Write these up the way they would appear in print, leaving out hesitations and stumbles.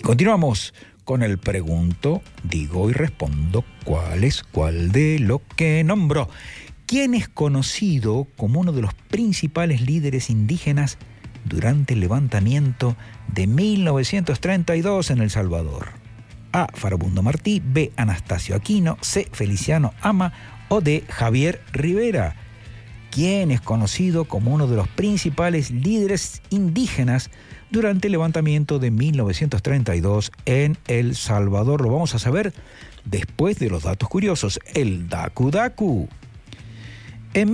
Continuamos con el pregunto, digo y respondo cuál es cuál de lo que nombro. ¿Quién es conocido como uno de los principales líderes indígenas durante el levantamiento de 1932 en El Salvador? A. Farabundo Martí, B. Anastasio Aquino, C. Feliciano Ama o D. Javier Rivera. ¿Quién es conocido como uno de los principales líderes indígenas durante el levantamiento de 1932 en El Salvador? Lo vamos a saber después de los datos curiosos, el Dacu Dacu. En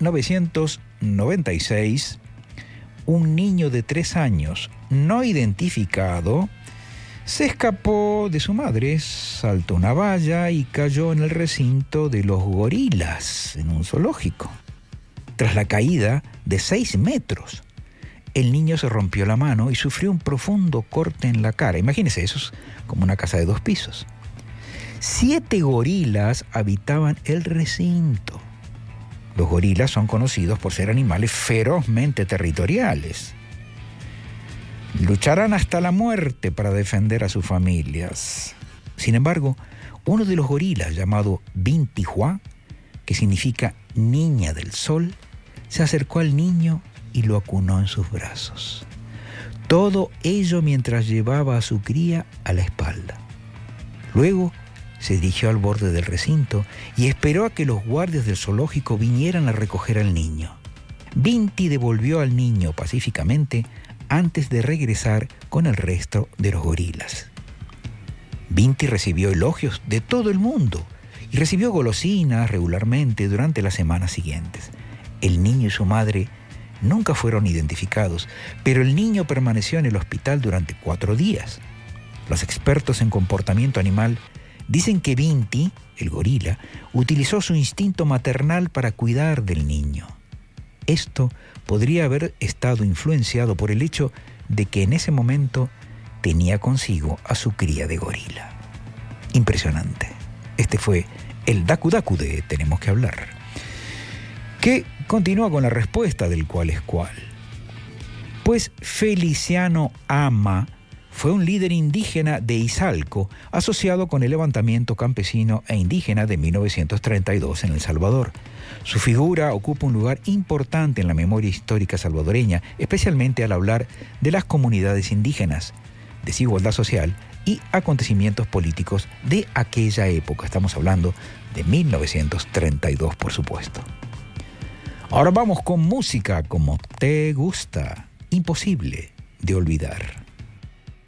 1996, un niño de 3 años no identificado se escapó de su madre, saltó una valla y cayó en el recinto de los gorilas en un zoológico. Tras la caída de 6 metros, el niño se rompió la mano y sufrió un profundo corte en la cara. Imagínense, eso es como una casa de 2 pisos. 7 gorilas habitaban el recinto. Los gorilas son conocidos por ser animales ferozmente territoriales. Lucharán hasta la muerte para defender a sus familias. Sin embargo, uno de los gorilas, llamado Binti Juá, que significa niña del sol, se acercó al niño y lo acunó en sus brazos. Todo ello mientras llevaba a su cría a la espalda. Luego se dirigió al borde del recinto y esperó a que los guardias del zoológico vinieran a recoger al niño. Binti devolvió al niño pacíficamente antes de regresar con el resto de los gorilas. Binti recibió elogios de todo el mundo y recibió golosinas regularmente durante las semanas siguientes. El niño y su madre nunca fueron identificados, pero el niño permaneció en el hospital durante 4 días. Los expertos en comportamiento animal dicen que Binti, el gorila, utilizó su instinto maternal para cuidar del niño. Esto podría haber estado influenciado por el hecho de que en ese momento tenía consigo a su cría de gorila. Impresionante. Este fue el Dacu Dacu de Tenemos que Hablar, que continúa con la respuesta del cuál es cuál. Pues Feliciano Ama fue un líder indígena de Izalco asociado con el levantamiento campesino e indígena de 1932 en El Salvador. Su figura ocupa un lugar importante en la memoria histórica salvadoreña, especialmente al hablar de las comunidades indígenas, desigualdad social y acontecimientos políticos de aquella época. Estamos hablando de 1932, por supuesto. Ahora vamos con música como Te Gusta, imposible de olvidar.